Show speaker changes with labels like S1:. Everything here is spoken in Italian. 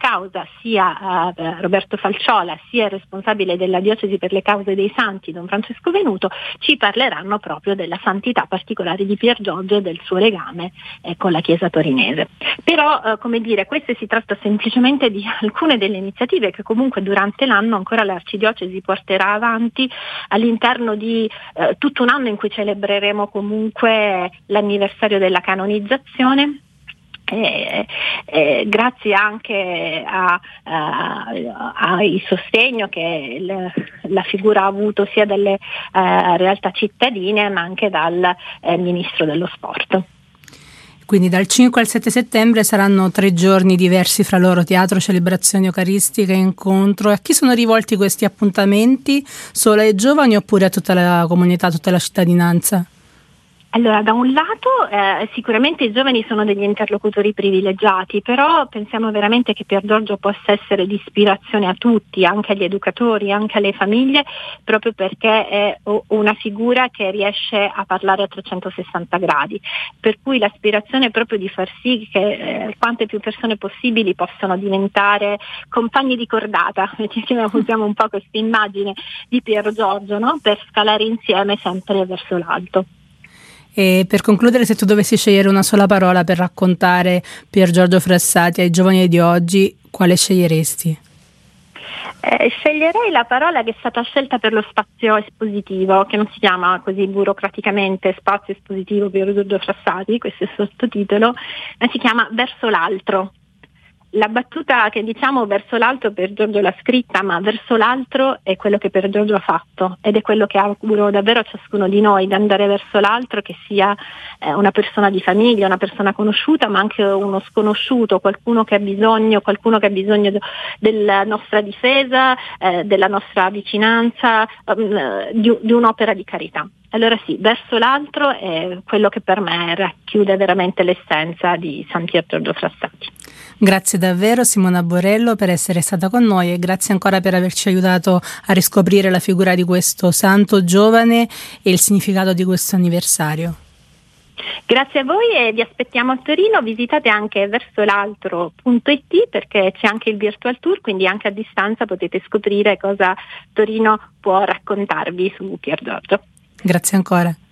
S1: causa, sia Roberto Falciola, sia il responsabile della Diocesi per le Cause dei Santi, Don Francesco Venuto, ci parleranno proprio della santità particolare di Pier Giorgio e del suo legame con la Chiesa torinese. Però, queste si tratta semplicemente di alcune delle iniziative che comunque durante l'anno ancora l'Arcidiocesi porterà avanti all'interno di tutto un anno in cui celebreremo comunque l'anniversario della canonizzazione. Grazie anche al sostegno che la figura ha avuto sia dalle realtà cittadine ma anche dal Ministro dello Sport.
S2: Quindi dal 5 al 7 settembre saranno 3 giorni diversi fra loro: teatro, celebrazioni eucaristiche, incontro. A chi sono rivolti questi appuntamenti? Solo ai giovani oppure a tutta la comunità, a tutta la cittadinanza?
S1: Allora, da un lato sicuramente i giovani sono degli interlocutori privilegiati, però pensiamo veramente che Pier Giorgio possa essere di ispirazione a tutti, anche agli educatori, anche alle famiglie, proprio perché è una figura che riesce a parlare a 360 gradi, per cui l'aspirazione è proprio di far sì che quante più persone possibili possano diventare compagni di cordata, usiamo un po' questa immagine di Pier Giorgio, no? Per scalare insieme sempre verso l'alto.
S2: E per concludere, se tu dovessi scegliere una sola parola per raccontare Pier Giorgio Frassati ai giovani di oggi, quale sceglieresti?
S1: Sceglierei la parola che è stata scelta per lo spazio espositivo, che non si chiama così burocraticamente spazio espositivo Pier Giorgio Frassati, questo è il sottotitolo, ma si chiama Verso l'altro. La battuta che diciamo verso l'alto Pier Giorgio l'ha scritta, ma verso l'altro è quello che Pier Giorgio ha fatto ed è quello che auguro davvero a ciascuno di noi, di andare verso l'altro, che sia una persona di famiglia, una persona conosciuta, ma anche uno sconosciuto, qualcuno che ha bisogno della nostra difesa, della nostra vicinanza, di un'opera di carità. Allora sì, verso l'altro è quello che per me racchiude veramente l'essenza di San Pier Giorgio Frassati.
S2: Grazie davvero Simona Borello per essere stata con noi e grazie ancora per averci aiutato a riscoprire la figura di questo santo giovane e il significato di questo anniversario.
S1: Grazie a voi e vi aspettiamo a Torino. Visitate anche versolaltro.it perché c'è anche il virtual tour, quindi anche a distanza potete scoprire cosa Torino può raccontarvi su Pier Giorgio.
S2: Grazie ancora.